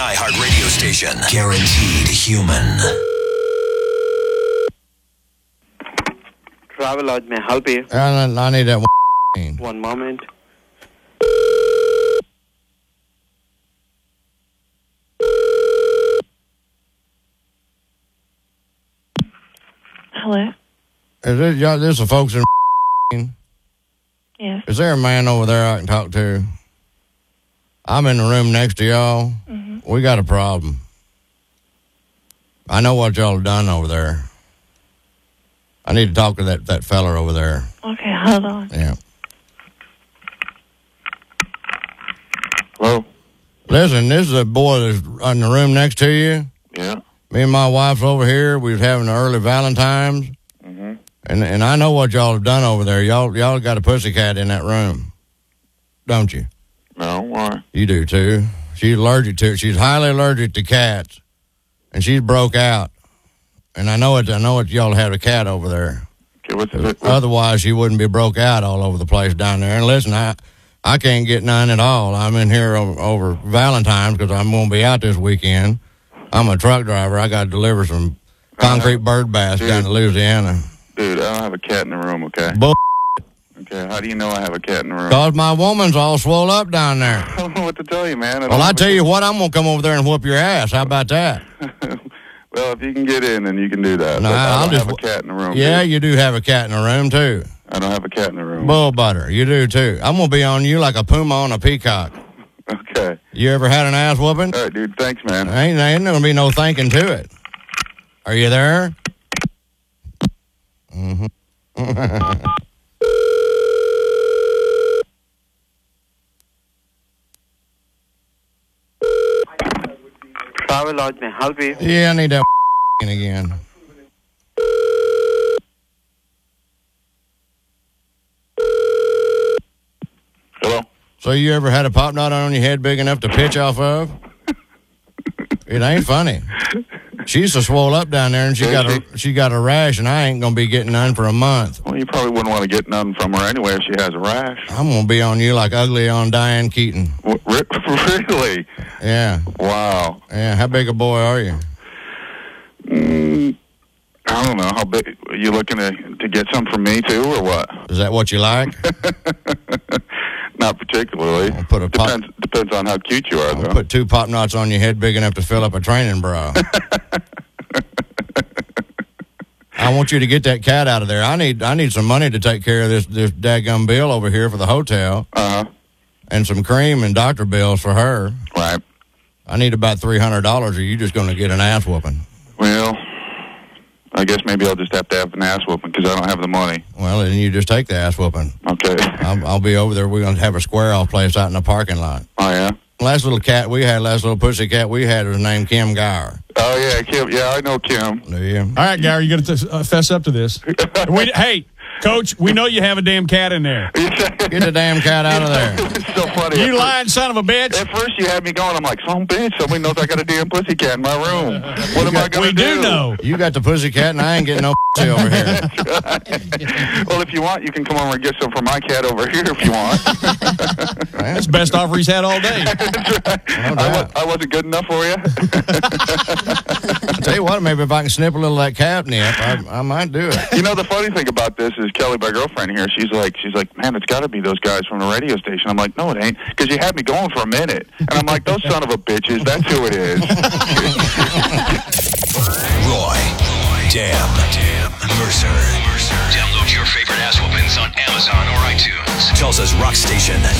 iHeart radio station. Guaranteed human. Travel Lodge, may I help you? I need that One moment. Hello? This the folks in Yes. Is there a man over there I can talk to? I'm in the room next to y'all. Mm-hmm. We got a problem. I know what y'all have done over there. I need to talk to that fella over there. Okay, hold on. Yeah. Hello? Listen, this is a boy that's in the room next to you. Yeah. Me and my wife's over here. We was having the early Valentine's. Mm-hmm. And I know what y'all have done over there. Y'all got a pussycat in that room. Don't you? No, why? You do, too. She's allergic to it. She's highly allergic to cats. And she's broke out. And I know it. Y'all have a cat over there. Okay, what's Otherwise, she wouldn't be broke out all over the place down there. And listen, I can't get none at all. I'm in here over Valentine's because I'm going to be out this weekend. I'm a truck driver. I got to deliver some concrete bird baths down to Louisiana. Dude, I don't have a cat in the room, okay? Bull. Okay, how do you know I have a cat in the room? Because my woman's all swole up down there. I don't know what to tell you, man. Well, I tell you what, I'm going to come over there and whoop your ass. How about that? Well, if you can get in, then you can do that. No, But I I'll don't just have a cat in the room. Yeah, dude. you do have a cat in the room, too. I don't have a cat in the room. Bull butter. You do, too. I'm going to be on you like a puma on a peacock. Okay. You ever had an ass whooping? All right, dude. Thanks, man. Ain't going to be no thinking to it. Are you there? Mm-hmm. Travel Lodge, may I help you? Yeah, I need that again. Hello? So you ever had a pop knot on your head big enough to pitch off of? It ain't funny. She's so swole up down there, and she got a rash, and I ain't gonna be getting none for a month. Well, you probably wouldn't want to get none from her anyway if she has a rash. I'm gonna be on you like ugly on Diane Keaton. Really? Yeah. Wow. Yeah. How big a boy are you? I don't know. How big? Are you looking to get some from me, too, or what? Is that what you like? Not particularly. I'll put a Depends on how cute you are, though. I'll put 2 pop knots on your head big enough to fill up a training bra. I want you to get that cat out of there. I need some money to take care of this daggum bill over here for the hotel. Uh-huh. And some cream and doctor bills for her. Right. I need about $300, or you just going to get an ass whooping. Well, I guess maybe I'll just have to have an ass whooping because I don't have the money. Well, then you just take the ass whooping. Okay. I'll be over there. We're going to have a square-off place out in the parking lot. Oh, yeah? Last little pussy cat we had was named Kim Gower. Oh, yeah, Kim. Yeah, I know Kim. Do you? All right, Gary, you got to fess up to this. Hey, Coach, we know you have a damn cat in there. Get the damn cat out of there. It's so funny. You lying son of a bitch. At first you had me going, I'm like, son of a bitch, somebody knows I got a damn pussy cat in my room. What am I going to do? We do know. You got the pussy cat, and I ain't getting no pussy over here. Well, if you want, you can come over and get some for my cat over here if you want. That's the best offer he's had all day. I wasn't good enough for you. I'll tell you what, maybe if I can snip a little of that catnip, I might do it. You know, the funny thing about this is Kelly, my girlfriend here, she's like, man, it's got to be those guys from the radio station. I'm like, no, it ain't, because you had me going for a minute. And I'm like, those son of a bitches, that's who it is. Roy, Dam, Mercer. Download your favorite ass whoopings on Amazon or iTunes. Tulsa's Rock Station